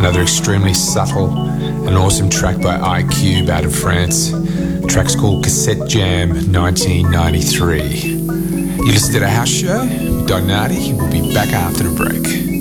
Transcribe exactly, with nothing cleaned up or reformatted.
Another extremely subtle and awesome track by iCube out of France. The track's called Cassette Jam nineteen ninety-three. You listen to The House Show with Dognati. We'll be back after the break.